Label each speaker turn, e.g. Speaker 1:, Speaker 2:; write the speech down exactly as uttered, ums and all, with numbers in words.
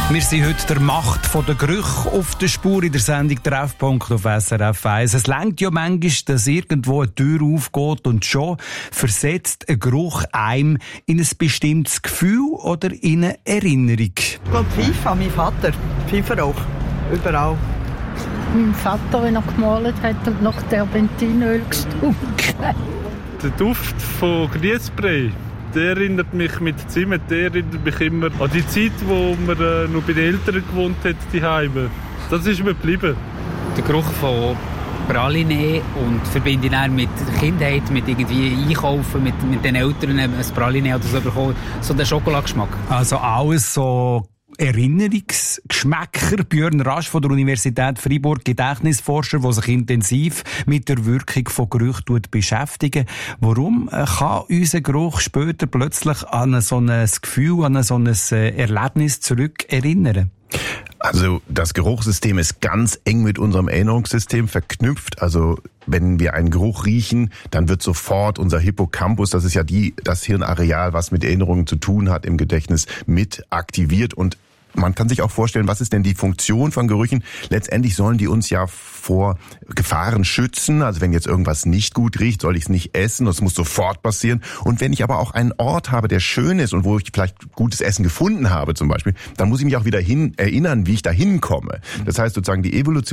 Speaker 1: Wir sind heute der Macht von der Gerüche auf der Spur in der Sendung Treffpunkt auf S R F eins. Es reicht ja manchmal, dass irgendwo eine Tür aufgeht und schon versetzt ein Geruch einem in ein bestimmtes Gefühl oder in eine Erinnerung.
Speaker 2: Ich glaube, Pfeife, mein Vater. Pfeiferauch. Überall.
Speaker 3: Mein Vater, wenn er gemalt hat und nach Terpentinöl gestunken.
Speaker 4: Der Duft von Grießbrei, der erinnert mich mit Zimt, der erinnert mich immer an die Zeit, wo man äh, noch bei den Eltern gewohnt hat, die Heime. Das ist mir geblieben.
Speaker 5: Der Geruch von Praline und verbinde ihn dann mit der Kindheit, mit irgendwie Einkaufen, mit, mit den Eltern ein Praline oder so bekommen. So der Schokoladengeschmack.
Speaker 1: Also alles so Erinnerungsgeschmäcker. Björn Rasch von der Universität Freiburg, Gedächtnisforscher, der sich intensiv mit der Wirkung von Gerüchen beschäftigt. Warum kann unser Geruch später plötzlich an so ein Gefühl, an so ein Erlebnis zurück erinnern?
Speaker 6: Also das Geruchssystem ist ganz eng mit unserem Erinnerungssystem verknüpft. Also wenn wir einen Geruch riechen, dann wird sofort unser Hippocampus, das ist ja die, das Hirnareal, was mit Erinnerungen zu tun hat im Gedächtnis, mit aktiviert. Und man kann sich auch vorstellen, was ist denn die Funktion von Gerüchen? Letztendlich sollen die uns ja vor Gefahren schützen. Also wenn jetzt irgendwas nicht gut riecht, soll ich es nicht essen. Das muss sofort passieren. Und wenn ich aber auch einen Ort habe, der schön ist und wo ich vielleicht gutes Essen gefunden habe zum Beispiel, dann muss ich mich auch wieder hin erinnern, wie ich da hinkomme. Das heißt sozusagen, die Evolution